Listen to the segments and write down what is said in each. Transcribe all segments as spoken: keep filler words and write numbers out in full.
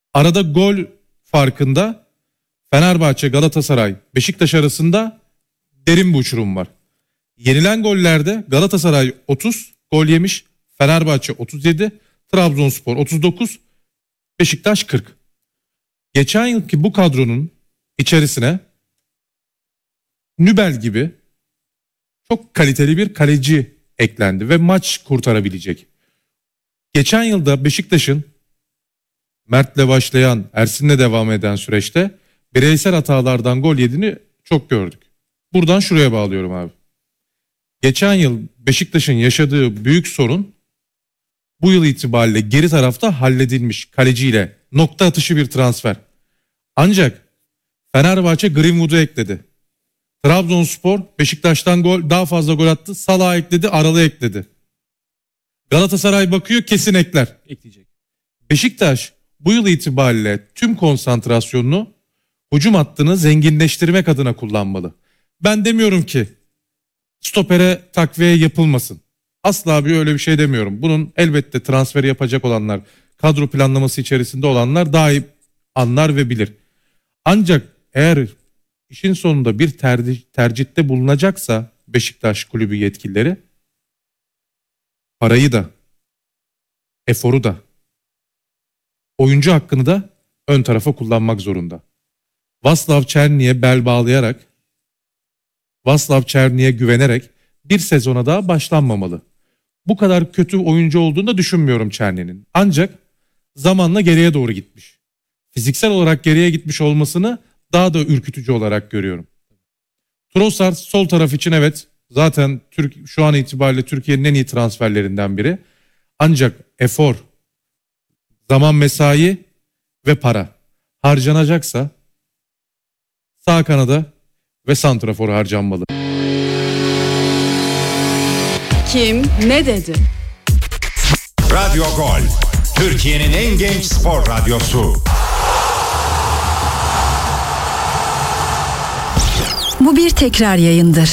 Arada gol farkında Fenerbahçe, Galatasaray, Beşiktaş arasında derin bir uçurum var. Yenilen gollerde Galatasaray otuz gol yemiş, Fenerbahçe otuz yedi, Trabzonspor otuz dokuz, Beşiktaş kırk. Geçen yılki bu kadronun içerisine Nübel gibi çok kaliteli bir kaleci eklendi ve maç kurtarabilecek. Geçen yılda Beşiktaş'ın Mert'le başlayan, Ersin'le devam eden süreçte bireysel hatalardan gol yediğini çok gördük. Buradan şuraya bağlıyorum abi. Geçen yıl Beşiktaş'ın yaşadığı büyük sorun bu yıl itibariyle geri tarafta halledilmiş kaleciyle nokta atışı bir transfer. Ancak Fenerbahçe Greenwood'u ekledi. Trabzonspor Beşiktaş'tan gol daha fazla gol attı. Salah'ı ekledi, Aralık'ı ekledi. Galatasaray bakıyor, kesin ekler. Ekleyecek. Beşiktaş bu yıl itibariyle tüm konsantrasyonunu hücum hattını zenginleştirmek adına kullanmalı. Ben demiyorum ki stopere takviye yapılmasın. Asla bir öyle bir şey demiyorum. Bunun elbette transferi yapacak olanlar, kadro planlaması içerisinde olanlar daha iyi anlar ve bilir. Ancak eğer işin sonunda bir tercih, tercihte bulunacaksa Beşiktaş kulübü yetkilileri parayı da, eforu da, oyuncu hakkını da ön tarafa kullanmak zorunda. Václav Černí'ye bel bağlayarak, Václav Černí'ye güvenerek bir sezona daha başlanmamalı. Bu kadar kötü oyuncu olduğunu da düşünmüyorum Černí'nin. Ancak zamanla geriye doğru gitmiş. Fiziksel olarak geriye gitmiş olmasını daha da ürkütücü olarak görüyorum. Trossard sol taraf için evet zaten Türk, şu an itibariyle Türkiye'nin en iyi transferlerinden biri. Ancak efor, zaman, mesai ve para harcanacaksa sağ kanada ve santrafor harcanmalı. Kim ne dedi? Radyo Gol, Türkiye'nin en genç spor radyosu. Bu bir tekrar yayındır.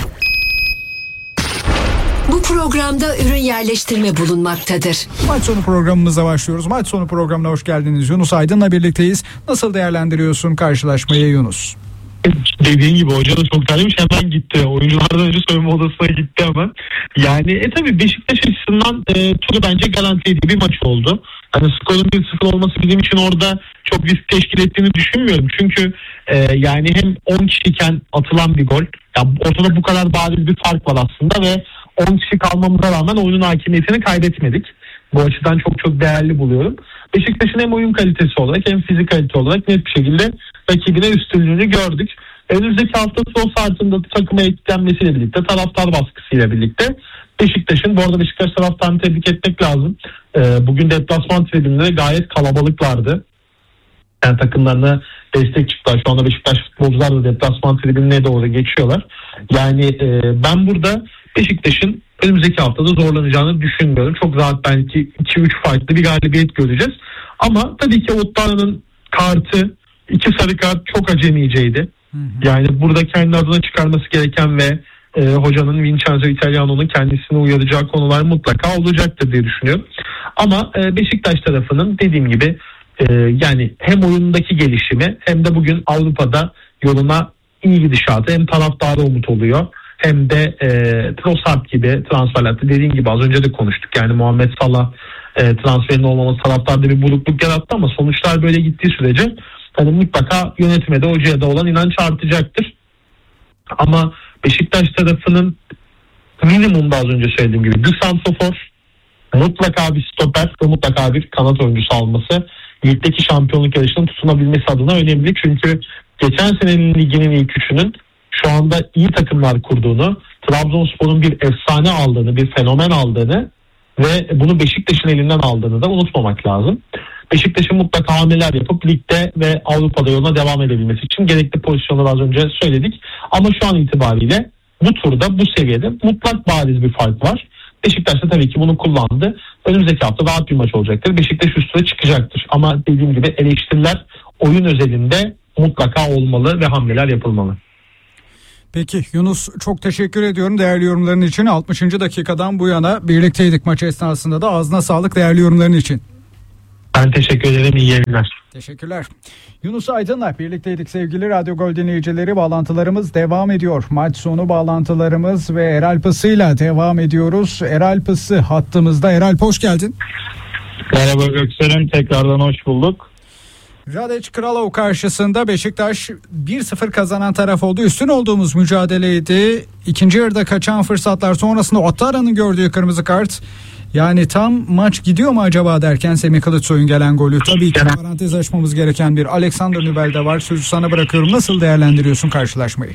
Bu programda ürün yerleştirme bulunmaktadır. Maç sonu programımıza başlıyoruz. Maç sonu programına hoş geldiniz. Yunus Aydın'la birlikteyiz. Nasıl değerlendiriyorsun karşılaşmayı Yunus? Dediğin gibi hoca da çok terlemiş, hemen gitti. Oyunculardan önce soyunma odasına gitti hemen. Yani e tabii Beşiktaş açısından e, turu bence garantilediği bir maç oldu. Hani skorun bir sıfır olması bizim için orada çok risk teşkil ettiğini düşünmüyorum. Çünkü e, yani hem on kişiyken atılan bir gol. Yani ortada bu kadar bariz bir fark var aslında ve on kişi kalmamıza rağmen oyunun hakimiyetini kaybetmedik. Bu açıdan çok çok değerli buluyorum. Beşiktaş'ın hem oyun kalitesi olarak hem fizik kalite olarak net bir şekilde rakibine üstünlüğünü gördük. Önümüzdeki hafta Trossard'ın takıma eklenmesiyle birlikte, taraftar baskısıyla birlikte Beşiktaş'ın, bu arada Beşiktaş taraftarını tebrik etmek lazım. Ee, bugün deplasman tribünleri gayet kalabalıklardı. Yani takımlarına destek çıktılar. Şu anda Beşiktaş futbolcular da deplasman tribününe doğru geçiyorlar. Yani e, ben burada Beşiktaş'ın önümüzdeki haftada zorlanacağını düşünmüyorum. Çok rahat belki iki üç farklı bir galibiyet göreceğiz. Ama tabii ki Ottara'nın kartı, iki sarı kart çok acemiyeceydi. Hı hı. Yani burada kendi adına çıkarması gereken ve e, hocanın, Vincenzo Italiano'nun kendisini uyaracağı konular mutlaka olacaktır diye düşünüyorum. Ama e, Beşiktaş tarafının dediğim gibi e, yani hem oyundaki gelişimi hem de bugün Avrupa'da yoluna iyi gidişatı, hem taraftarı umut oluyor hem de e, Trossard gibi transferlerde, dediğim gibi az önce de konuştuk. Yani Muhammed Salah e, transferinin olmaması taraftarda bir burukluk yarattı ama sonuçlar böyle gittiği sürece hani mutlaka yönetime de hocaya da olan inanç artacaktır. Ama Beşiktaş tarafının minimumda az önce söylediğim gibi bir santrafor, mutlaka bir stoper ve mutlaka bir kanat oyuncusu alması ligdeki şampiyonluk yarışının tutunabilmesi adına önemli. Çünkü geçen senenin liginin ilk üçünün şu anda iyi takımlar kurduğunu, Trabzonspor'un bir efsane aldığını, bir fenomen aldığını ve bunu Beşiktaş'ın elinden aldığını da unutmamak lazım. Beşiktaş'ın mutlaka hamleler yapıp ligde ve Avrupa'da yoluna devam edebilmesi için gerekli pozisyonları az önce söyledik. Ama şu an itibariyle bu turda, bu seviyede mutlak bariz bir fark var. Beşiktaş da tabii ki bunu kullandı. Önümüzdeki hafta rahat bir maç olacaktır. Beşiktaş üstüne çıkacaktır. Ama dediğim gibi eleştiriler oyun özelinde mutlaka olmalı ve hamleler yapılmalı. Peki Yunus, çok teşekkür ediyorum değerli yorumların için. altmışıncı dakikadan bu yana birlikteydik maç esnasında da. Ağzına sağlık değerli yorumların için. Ben teşekkür ederim. İyi yayınlar. Teşekkürler. Yunus Aydın'la birlikteydik sevgili Radyo Gol dinleyicileri. Bağlantılarımız devam ediyor. Maç sonu bağlantılarımız ve Eral Pısı'yla devam ediyoruz. Eral Pısı hattımızda. Eral, hoş geldin. Merhaba Göksel'im. Tekrardan hoş bulduk. Radek Kralov karşısında Beşiktaş bir sıfır kazanan taraf oldu. Üstün olduğumuz mücadeleydi. İkinci yarıda kaçan fırsatlar sonrasında Ottara'nın gördüğü kırmızı kart. Yani tam maç gidiyor mu acaba derken Semih Kılıçsoy'un gelen golü. Tabii ki parantez açmamız gereken bir Alexander Nübel de var. Sözü sana bırakıyorum. Nasıl değerlendiriyorsun karşılaşmayı?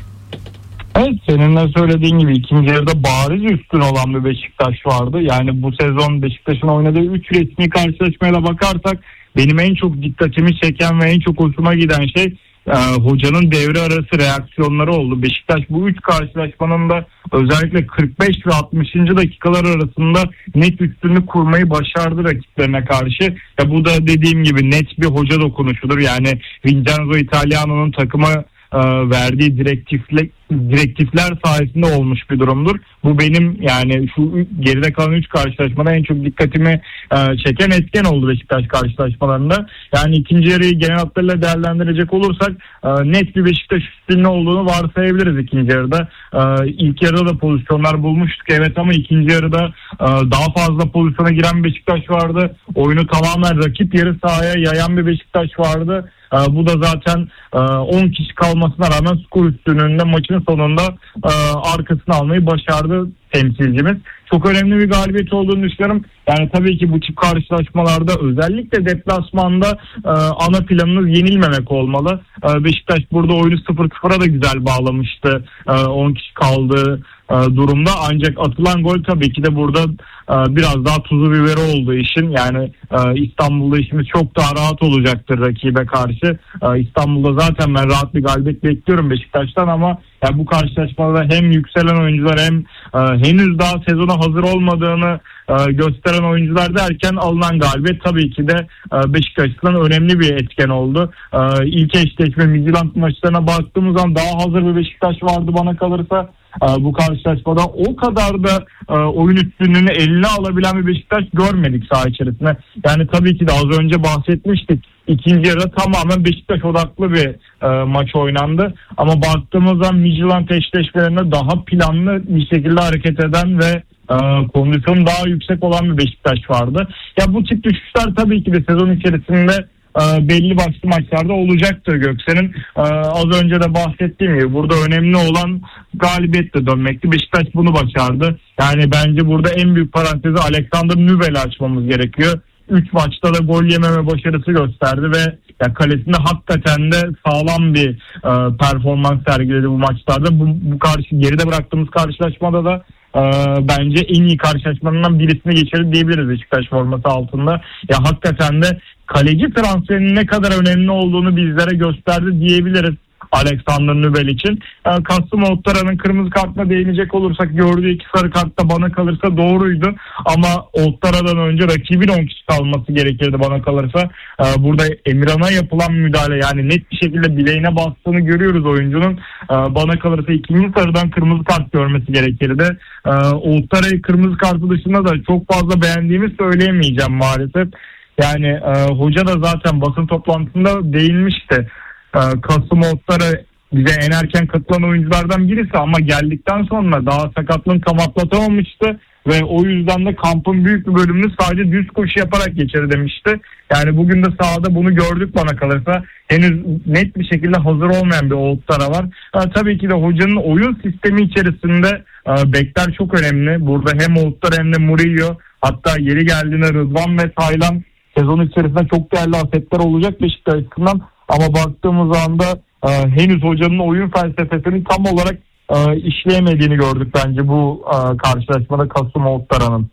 Evet, senin de söylediğin gibi ikinci yarıda bariz üstün olan bir Beşiktaş vardı. Yani bu sezon Beşiktaş'ın oynadığı üç resmi karşılaşmaya bakarsak benim en çok dikkatimi çeken ve en çok hoşuma giden şey e, hocanın devre arası reaksiyonları oldu. Beşiktaş bu üç karşılaşmanın da özellikle kırk beş ve altmışıncı dakikalar arasında net üstünlük kurmayı başardı rakiplerine karşı. Ya bu da dediğim gibi net bir hoca dokunuşudur. Yani Vincenzo Italiano'nun takıma e, verdiği direktifler, direktifler sayesinde olmuş bir durumdur. Bu benim yani şu geride kalan üç karşılaşmada en çok dikkatimi e, çeken etken oldu Beşiktaş karşılaşmalarında. Yani ikinci yarıyı genel hatlarıyla değerlendirecek olursak e, net bir Beşiktaş üstünlüğü olduğunu varsayabiliriz ikinci yarıda. E, ilk yarıda da pozisyonlar bulmuştuk evet, ama ikinci yarıda e, daha fazla pozisyona giren bir Beşiktaş vardı. Oyunu tamamen rakip yarı sahaya yayan bir Beşiktaş vardı. E, bu da zaten e, on kişi kalmasına rağmen skor üstünlüğünde maçın sonunda e, arkasını almayı başardı temsilcimiz. Çok önemli bir galibiyet olduğunu düşünüyorum. Yani tabii ki bu tip karşılaşmalarda özellikle deplasmanda e, ana planınız yenilmemek olmalı. E, Beşiktaş burada oyunu sıfır sıfıra da güzel bağlamıştı. E, on kişi kaldığı e, durumda. Ancak atılan gol tabii ki de burada e, biraz daha tuzu biberi olduğu işin. Yani e, İstanbul'da işimiz çok daha rahat olacaktır rakibe karşı. E, İstanbul'da zaten ben rahat bir galibiyet bekliyorum Beşiktaş'tan, ama yani bu karşılaşmada hem yükselen oyuncular hem e, henüz daha sezona hazır olmadığını e, gösteren oyuncular derken alınan galibiyet tabii ki de e, Beşiktaş'tan önemli bir etken oldu. E, ilk eşleşme Midtjylland maçlarına baktığımız zaman daha hazır bir Beşiktaş vardı bana kalırsa. E, bu karşılaşmada o kadar da e, oyun üstünlüğünü eline alabilen bir Beşiktaş görmedik saha içerisinde. Yani tabii ki de az önce bahsetmiştik. İkinci yarıda tamamen Beşiktaş odaklı bir e, maç oynandı. Ama baktığımız zaman Midtjylland eşleşmelerinde daha planlı bir şekilde hareket eden ve e, kondisyonu daha yüksek olan bir Beşiktaş vardı. Ya bu tip düşüşler tabii ki de sezon içerisinde e, belli başlı maçlarda olacaktır Göksel'in. E, az önce de bahsettiğim gibi burada önemli olan galibiyetle dönmekti. Beşiktaş bunu başardı. Yani bence burada en büyük parantezi Alexander Nübel'i açmamız gerekiyor. üç maçta da gol yememe başarısı gösterdi ve ya kalesinde hakikaten de sağlam bir e, performans sergiledi bu maçlarda. Bu, bu karşı geride bıraktığımız karşılaşmada da e, bence en iyi karşılaşmalarından birisini geçirdi diyebiliriz Beşiktaş forması altında. Ya hakikaten de kaleci transferinin ne kadar önemli olduğunu bizlere gösterdi diyebiliriz Alexander Nübel için. Yani Kasım Ottara'nın kırmızı kartına değinecek olursak gördüğü iki sarı kartta bana kalırsa doğruydu. Ama Ottara'dan önce rakibin on kişi kalması gerekirdi bana kalırsa. Burada Emirhan'a yapılan müdahale, yani net bir şekilde bileğine bastığını görüyoruz oyuncunun. Bana kalırsa ikinci sarıdan kırmızı kart görmesi gerekirdi. Ottara'yı kırmızı kartı dışında da çok fazla beğendiğimi söyleyemeyeceğim maalesef. Yani hoca da zaten basın toplantısında değinmişti. Kasım Ottara bize en erken katılan oyunculardan birisi, ama geldikten sonra daha sakatlığını tam atlatamamıştı ve o yüzden de kampın büyük bir bölümünü sadece düz koşu yaparak geçir demişti. Yani bugün de sahada bunu gördük bana kalırsa. Henüz net bir şekilde hazır olmayan bir Ottara var. Ha, tabii ki de hocanın oyun sistemi içerisinde e, bekler çok önemli. Burada hem Ottara hem de Murillo, hatta yeri geldiğinde Rıdvan ve Taylan sezon içerisinde çok değerli asetler olacak Beşiktaş açısından. Ama baktığımız anda e, henüz hocanın oyun felsefesini tam olarak e, işleyemediğini gördük bence bu e, karşılaşmada Kasım Ottara'nın.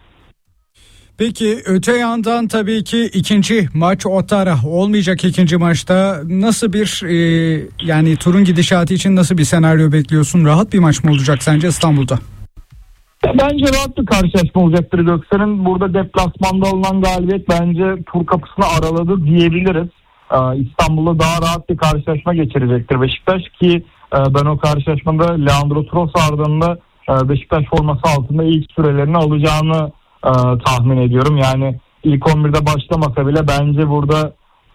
Peki öte yandan tabii ki ikinci maç Ottara olmayacak ikinci maçta nasıl bir e, yani turun gidişatı için nasıl bir senaryo bekliyorsun? Rahat bir maç mı olacak sence İstanbul'da? Bence rahat bir karşılaşma olacaktır Göksel'in. Burada deplasmanda alınan galibiyet bence tur kapısını araladı diyebiliriz. İstanbul'da daha rahat bir karşılaşma geçirecektir Beşiktaş ki ben o karşılaşmada Leandro Trossard'ın da Beşiktaş forması altında ilk sürelerini alacağını tahmin ediyorum. Yani ilk on birde başlamasa bile bence burada